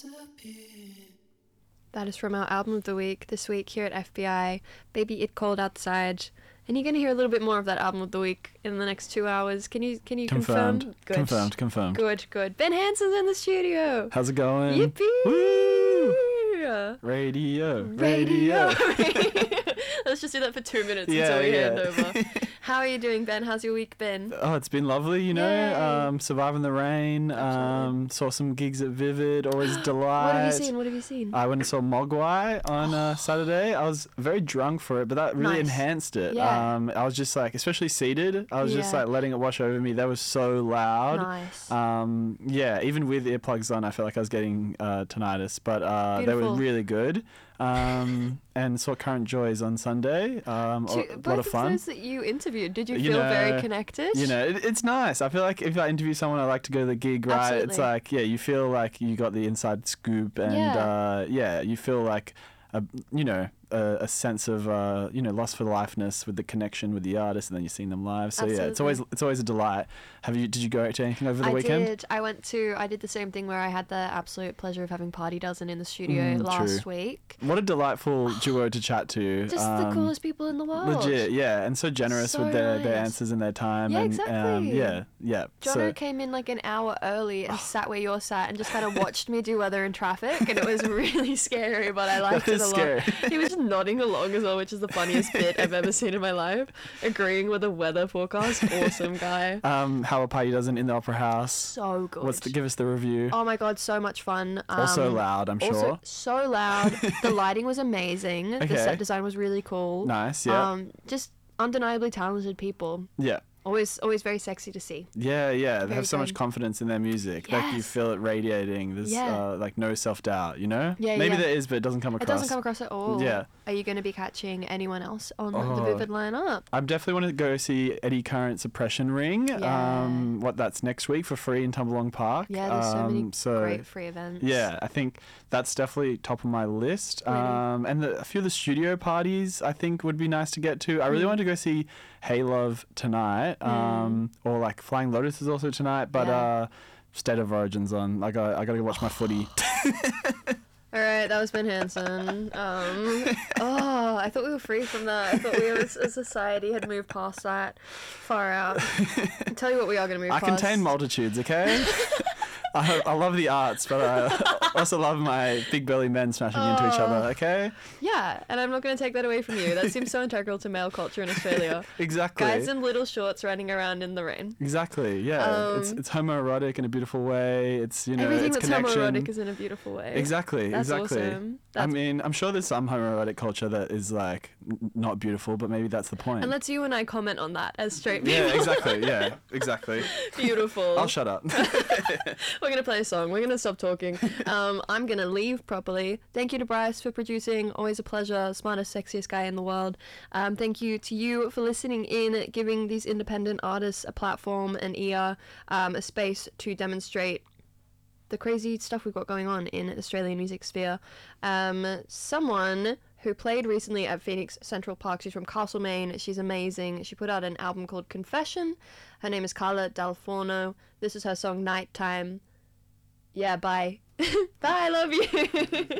That is from our album of the week this week here at FBI, Baby It Cold Outside. And you're going to hear a little bit more of that album of the week in the next 2 hours. Can you confirm? Good. Confirmed. Good. Ben Hanson's in the studio. How's it going? Yippee! Woo! Radio. Let's just do that for 2 minutes until we hand over. How are you doing, Ben? How's your week been? Oh, it's been lovely, you know. Surviving the rain. Saw some gigs at Vivid. Always delight. What have you seen? I went and saw Mogwai on Saturday. I was very drunk for it, but that really enhanced it. Yeah. I was just like, especially seated, I was just like letting it wash over me. That was so loud. Nice. Even with earplugs on, I felt like I was getting tinnitus, but they were really good. And saw Current Joys on Sunday. A lot of fun. Those that you interviewed, did you feel very connected? You know, it's nice. I feel like if I interview someone, I like to go to the gig, right? Absolutely. It's like, you feel like you got the inside scoop, and you feel like a sense of lost for lifeness with the connection with the artist, and then you're seeing them live. So Absolutely. it's always a delight. Did you go to anything over the weekend? I did the same thing where I had the absolute pleasure of having Party Dozen in the studio last week. What a delightful duo to chat to. Just the coolest people in the world. Legit, yeah, and so generous with their answers and their time. Yeah, and, exactly. Jono came in like an hour early and sat where you're sat and just kind of watched me do weather and traffic, and it was really scary, but I liked it a lot. He was just nodding along as well, which is the funniest bit I've ever seen in my life. Agreeing with the weather forecast. Awesome guy. How a Party Dozen in the Opera House. So good. Give us the review. Oh my god, so much fun. Also loud, I'm sure. Also so loud. The lighting was amazing. Okay. The set design was really cool. Nice, yeah. Just undeniably talented people. Yeah. Always very sexy to see. Yeah. They have so good. much confidence in their music. Yes. Like you feel it radiating. There's like no self-doubt, you know? Maybe there is, but it doesn't come across. It doesn't come across at all. Yeah. Are you going to be catching anyone else on the Vivid lineup? I definitely want to go see Eddie Current's Oppression Ring. Yeah. That's next week for free in Tumbalong Park. Yeah, there's so many great free events. Yeah, I think that's definitely top of my list. Really? And a few of the studio parties I think would be nice to get to. I really want to go see Hey Love tonight. Or like Flying Lotus is also tonight, but State of Origin's on. I gotta go watch my footy. All right, that was Ben Hanson. I thought we were free from that. I thought we as a society had moved past that. Far out. I'll tell you what we are going to move past. I contain multitudes, okay? I love the arts, but I also love my big belly men smashing into each other, okay? Yeah, and I'm not going to take that away from you. That seems so integral to male culture in Australia. Exactly. Guys in little shorts running around in the rain. Exactly, yeah. It's homoerotic in a beautiful way. It's, everything it's that's connection. homoerotic is in a beautiful way. Exactly. That's awesome. I mean, I'm sure there's some homoerotic culture that is like not beautiful, but maybe that's the point. And let's you and I comment on that as straight people. Yeah, exactly. Yeah, exactly. Beautiful. I'll shut up. We're going to play a song. We're going to stop talking. I'm going to leave properly. Thank you to Bryce for producing. Always a pleasure. Smartest, sexiest guy in the world. Thank you to you for listening in, giving these independent artists a platform, an ear, a space to demonstrate the crazy stuff we've got going on in the Australian music sphere. Someone who played recently at Phoenix Central Park. She's from Castlemaine. She's amazing. She put out an album called Confession. Her name is Carla Dal Forno. This is her song Nighttime. Yeah, bye. Bye, love you.